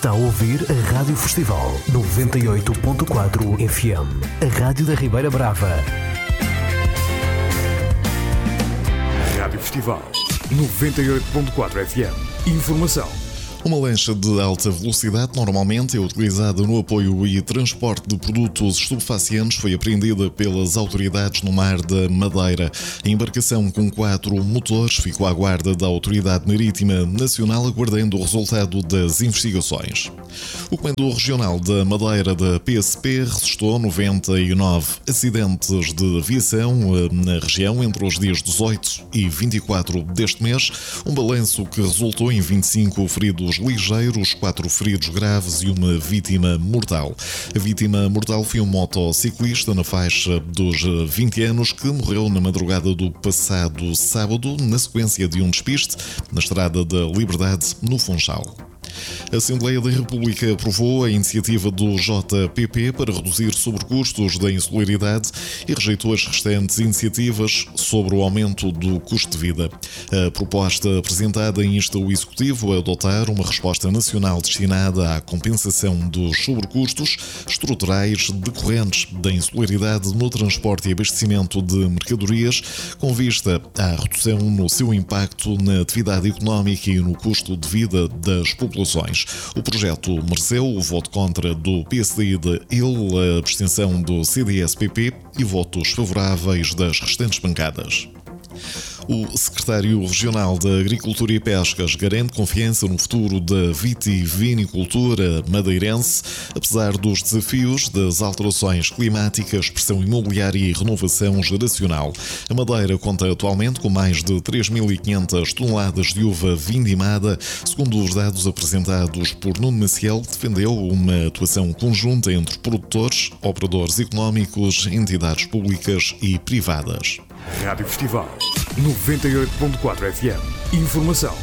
Está a ouvir a Rádio Festival 98.4 FM, a Rádio da Ribeira Brava. Rádio Festival 98.4 FM. Informação. Uma lancha de alta velocidade normalmente é utilizada no apoio e transporte de produtos estupefacientes foi apreendida pelas autoridades no Mar da Madeira. A embarcação com 4 motores ficou à guarda da Autoridade Marítima Nacional aguardando o resultado das investigações. O Comando Regional da Madeira da PSP registrou 99 acidentes de aviação na região entre os dias 18 e 24 deste mês, um balanço que resultou em 25 feridos ligeiros, 4 feridos graves e uma vítima mortal. A vítima mortal foi um motociclista na faixa dos 20 anos que morreu na madrugada do passado sábado na sequência de um despiste na Estrada da Liberdade, no Funchal. A Assembleia da República aprovou a iniciativa do JPP para reduzir sobrecustos da insularidade e rejeitou as restantes iniciativas sobre o aumento do custo de vida. A proposta apresentada insta o Executivo a adotar uma resposta nacional destinada à compensação dos sobrecustos estruturais decorrentes da insularidade no transporte e abastecimento de mercadorias, com vista à redução no seu impacto na atividade económica e no custo de vida das populações. O projeto mereceu o voto contra do PSD de IL, a abstenção do CDS-PP e votos favoráveis das restantes bancadas. O secretário regional da Agricultura e Pescas garante confiança no futuro da vitivinicultura madeirense, apesar dos desafios das alterações climáticas, pressão imobiliária e renovação geracional. A Madeira conta atualmente com mais de 3.500 toneladas de uva vindimada. Segundo os dados apresentados por Nuno Maciel, defendeu uma atuação conjunta entre produtores, operadores económicos, entidades públicas e privadas. Rádio Festival 98.4 FM. Informação.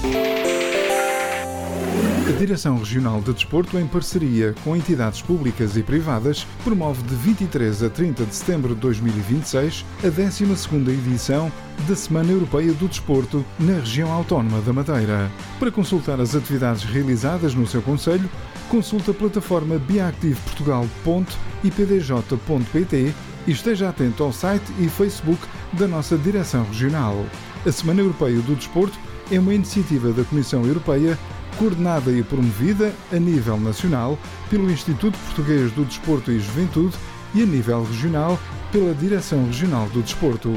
A Direção Regional de Desporto, em parceria com entidades públicas e privadas, promove de 23 a 30 de setembro de 2026 a 12ª edição da Semana Europeia do Desporto na região autónoma da Madeira. Para consultar as atividades realizadas no seu concelho, consulte a plataforma biactiveportugal.ipdj.pt e esteja atento ao site e Facebook da nossa Direção Regional. A Semana Europeia do Desporto é uma iniciativa da Comissão Europeia coordenada e promovida a nível nacional pelo Instituto Português do Desporto e Juventude e a nível regional pela Direção Regional do Desporto.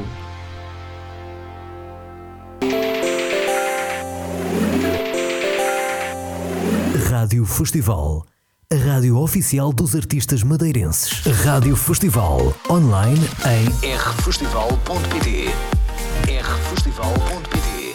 Rádio Festival, a rádio oficial dos artistas madeirenses. Rádio Festival, online em rfestival.pt. rfestival.pt